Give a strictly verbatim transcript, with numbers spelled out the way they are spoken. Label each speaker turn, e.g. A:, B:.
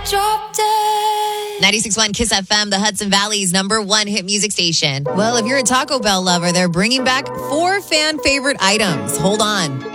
A: drop dead.
B: ninety-six point one Kiss F M, the Hudson Valley's number one hit music station. Well, if you're a Taco Bell lover, they're bringing back four fan favorite items. Hold on.